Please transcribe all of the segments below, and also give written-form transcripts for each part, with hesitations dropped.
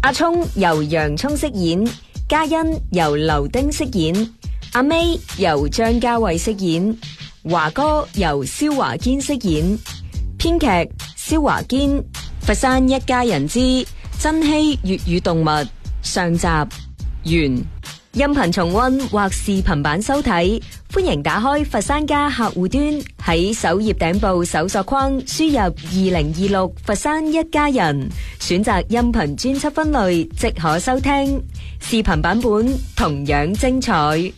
阿聰由洋葱飾演，嘉欣由劉丁飾演，阿 May 由張家偉飾演，華哥由蕭華堅飾演。編劇蕭華堅。佛山一家人之珍稀粵語動物上集完。音頻重溫或視頻版收睇，歡迎打開佛山家客戶端，喺首頁頂部搜索框輸入2026佛山一家人，選擇音頻專輯分類即可收聽。視頻版本同樣精彩。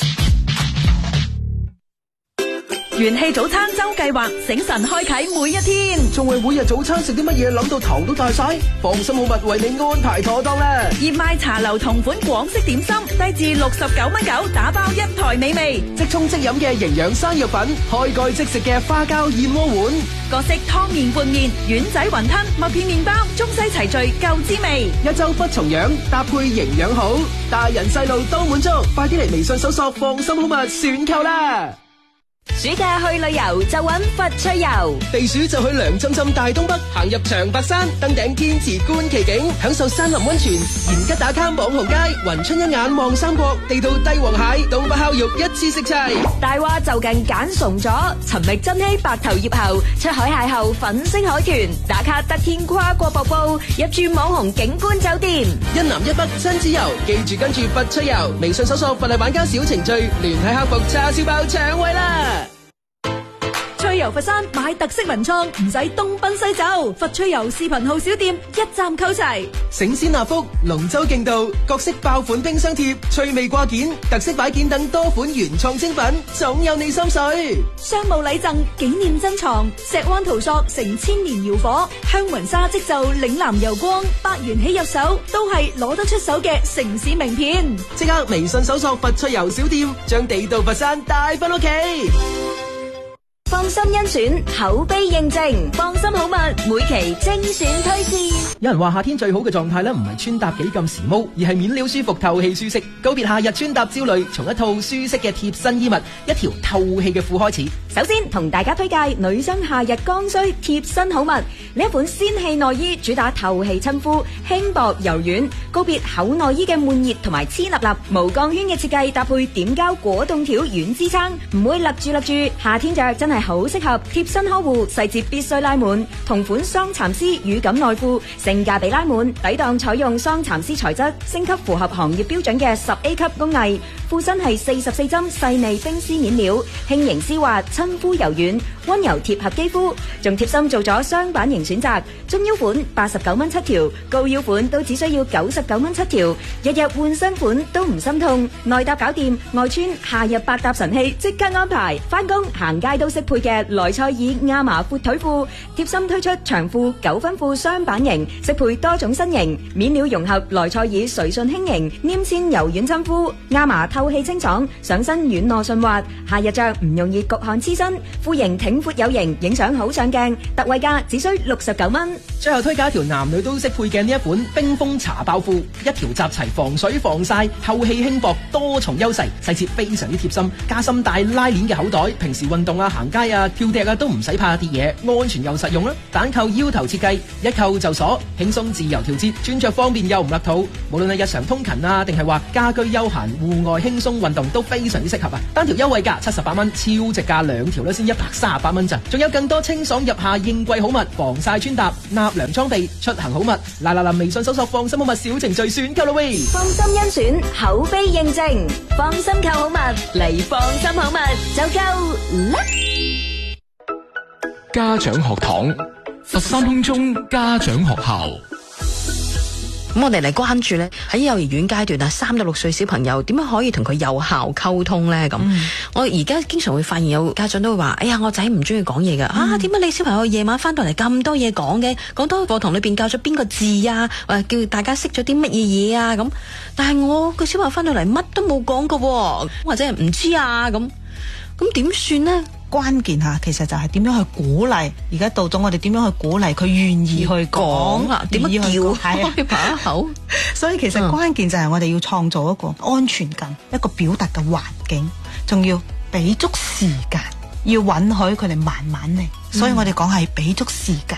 元氣早餐周計劃，醒神開啟每一天。 仲為每日早餐食啲乜嘢諗到頭都大晒？放心好物為你安排妥當啦！ 熱賣茶樓同款廣式點心，低至69.9蚊，打包一台美味。 即沖即飲嘅營養生肉粉，開蓋即食嘅花膠燕窩碗， 各式湯麵拌麵、丸仔雲吞、麥片麵包，中西齊聚夠滋味。 一周不重樣，搭配營養好，大人細路都滿足。快啲嚟微信搜索放心好物選購啦！ 暑假去旅遊就揾佛趣遊， 避暑就去涼浸浸大東北，行入長白山，登頂天池觀奇景，享受山林溫泉，延吉打卡網紅街，雲春一眼望三國，地道帝王蟹、東北烤肉一次食齊。 大話就近揀崇咗，尋覓珍稀白頭葉後，出海邂逅粉星海豚，打卡得天跨過瀑布，入住網紅景觀酒店， 一南一北親子遊，記住跟住佛趣遊，微信搜索佛麗玩家小程序，聯繫客服叉燒包搶位啦！ 趣遊佛山買特色文創，唔使東奔西走。佛趣遊視頻號小店一站購齊， 醒仙納福、龍舟競渡、各式爆款冰箱貼、趣味掛件、特色擺件等多款原創精品，總有你心水。 商務禮贈、紀念珍藏，石灣陶塑成千年窯火，香雲紗織就嶺南油光，8元起入手，都係攞得出手嘅城市名片。 即刻微信搜索佛趣遊小店，將地道佛山帶返屋企。 放心甄選，口碑認證，放心好物每期精選推薦。 有人話夏天最好嘅狀態咧，唔係穿搭幾咁時髦，而係面料舒服、透氣舒適。告別夏日穿搭焦慮，從一套舒適嘅貼身衣物、一條透氣嘅褲開始。 首先同大家推介女生夏日剛需貼身好物，呢一款仙氣內衣主打透氣親膚，輕薄柔軟。告別厚內衣嘅悶熱同埋黐立立，無鋼圈嘅設計搭配點膠果凍條軟支撐，唔會立住。夏天着真係好適合貼身呵護，細節必須拉滿。同款桑蠶絲乳感內褲，性價比拉滿，抵擋採用桑蠶絲材質，升級符合行業標準嘅10A 級工藝。褲身係44針細膩冰絲面料，輕盈絲滑，親膚柔軟，溫柔貼合肌膚。仲貼心做咗雙版型選擇，中腰款89蚊7條，高腰款都只需要99蚊7條，日日換新款都唔心痛。內搭搞掂，外穿夏日百搭神器即刻安排，返工行街都適配嘅萊賽爾亞麻闊腿褲，貼心推出長褲9分褲雙版型，適配多種身形，面料融合萊賽爾垂順輕盈，黏纖柔軟親膚，亞麻透氣清爽，上身軟糯順滑，夏日着唔容易焗汗黐身，褲型挺闊有型，影相好上鏡，特惠價只需69蚊。 最後推介一條男女都適配嘅呢一款冰封茶包褲，一條集齊防水防曬、透氣輕薄多重優勢，細節非常之貼心，加深帶拉鏈嘅口袋，平時運動啊、行街啊、跳踢啊都唔使怕跌嘢，安全又實用啦。單扣腰頭設計，一扣就鎖，輕鬆自由調節，穿着方便又唔勒肚。無論係日常通勤啊，定係話家居休閒、戶外輕鬆運動都非常之適合啊！單條優惠價78蚊，超值價兩條咧先138蚊咋，仲有更多清爽入夏應季好物，防曬穿搭、納涼裝備、出行好物，嗱，微信搜索放心好物小程序選購啦喂！ 放心甄選，口碑認證，放心購好物嚟，放心好物就夠啦！ 家長學堂，佛山空中家長學校。 咁我哋嚟關注咧，喺幼兒園階段啊，3到6歲小朋友點樣可以同佢有效溝通咧？咁我而家經常會發現有家長都會話：哎呀，我仔唔中意講嘢噶，點解你小朋友夜晚翻到嚟咁多嘢講嘅？講多課堂裏邊教咗邊個字啊？或叫大家識咗啲乜嘢嘢啊？咁，但係我個小朋友翻到嚟乜都冇講噶，或者係唔知啊咁點算呢？ 關鍵吓，其實就係點樣去鼓勵。而家到咗我哋點樣去鼓勵佢願意去講啦， 點樣叫開把口。 所以其實關鍵就係我哋要創造一個安全感，一個表達嘅環境，仲要俾足時間，要允許佢哋慢慢嚟。所以我哋講係俾足時間。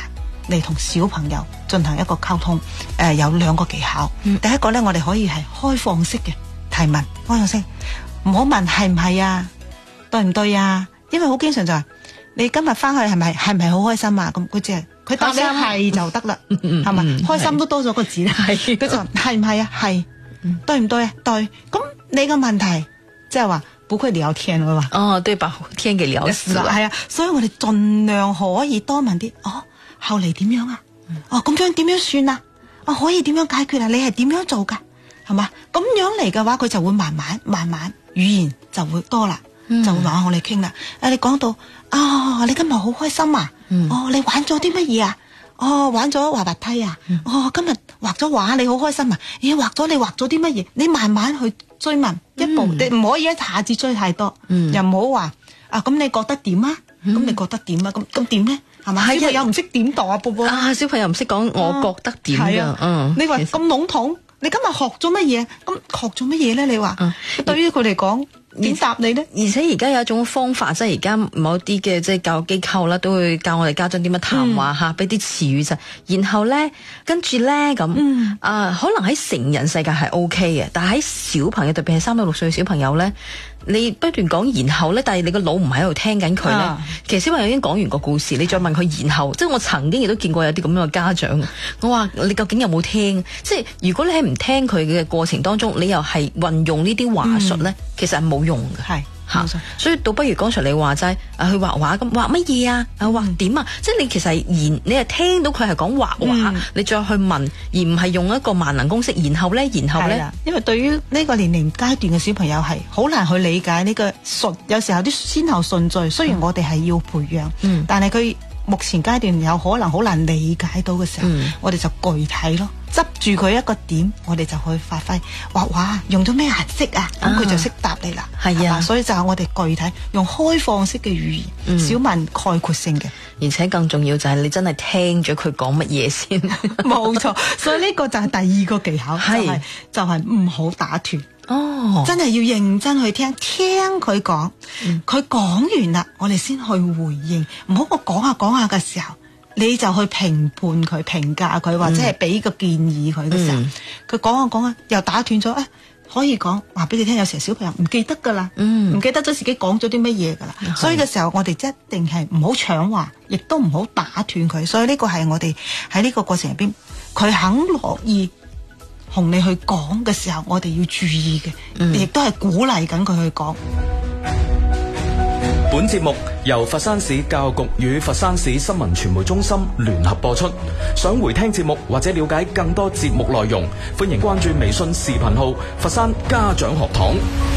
嚟同小朋友進行一個溝通。有兩個技巧。第一個咧，我哋可以係開放式嘅提問，開放式，唔好問係唔係啊，對唔對啊？因為好經常就係你今日翻去係咪好開心啊？咁佢只係佢答你係就得啦，係嘛？開心都多咗個字啦，佢就係唔係啊？係，對唔對啊？對。咁你個問題即係話不會聊天啊嘛？ 哦，對，把天給聊死啦。 係啊，所以我哋盡量可以多問啲。後嚟點樣啊？咁樣點樣算啊？可以點樣解決啊？你係點樣做噶？係嘛？咁樣嚟嘅話，佢就會慢慢語言就會多啦，就會話我哋傾啦。你講到你今日好開心啊？你玩咗啲乜嘢啊？玩咗滑滑梯啊？今日畫咗畫，你好開心啊？你畫咗啲乜嘢？你慢慢去追問一步，你唔可以一下子追太多，又唔好話咁你覺得點啊？咁你覺得點啊？咁點咧？係嘛？小朋友唔識點答啊，寶寶小朋友唔識講，我覺得點㗎？ 你話咁籠統，你今日學咗乜嘢？咁學咗乜嘢咧？你話對於佢嚟講點答你咧？ 而且而家有一種方法，即係而家某啲嘅即係教育機構啦，都會教我哋家長點樣談話嚇，俾啲詞語就，然後咧跟住咧咁可能喺成人世界係 OK 嘅，但係喺小朋友，特別係3到6歲嘅小朋友咧。你不斷講然後咧，但係你個腦唔喺度聽緊佢咧。其實小朋友已經講完個故事，你再問佢然後，即係我曾經亦都見過有啲咁樣嘅家長。我話你究竟有冇聽？即係如果你喺唔聽佢嘅過程當中，你又係運用呢啲話術咧，其實係冇用嘅。係。所以倒不如剛才你話齋去畫畫咁，畫乜嘢啊？畫點啊？即係你其實係你係聽到佢係講畫畫，你再去問，而唔係用一個萬能公式。然後咧， 因為對於呢個年齡階段嘅小朋友係好難去理解呢個有時候啲先後順序。雖然我哋係要培養，但係佢目前階段有可能好難理解到嘅時候，我哋就具體咯。執住佢一個點，我哋就去發揮畫畫，用咗咩顏色啊？咁佢就識答你啦。係啊，所以就係我哋具體用開放式嘅語言，少問概括性嘅。 而且更重要就係你真係聽咗佢講乜嘢先。 冇錯，所以呢個就係第二個技巧，就係唔好打斷。真係要認真去聽佢講，佢講完啦，我哋先去回應，唔好我講下嘅時候。你就去評判佢、評價佢，或者係俾個建議佢嘅時候，佢講下又打斷咗。可以講話俾你聽，有時候小朋友唔記得噶啦，唔記得咗自己講咗啲乜嘢噶啦。所以嘅時候，我哋一定係唔好搶話，亦都唔好打斷佢。所以呢個係我哋喺呢個過程入邊，佢肯樂意同你去講嘅時候，我哋要注意嘅，亦都係鼓勵緊佢去講。 本節目由佛山市教育局與佛山市新聞傳媒中心聯合播出。想回聽節目或者了解更多節目內容，歡迎關注微信視頻號佛山家長學堂。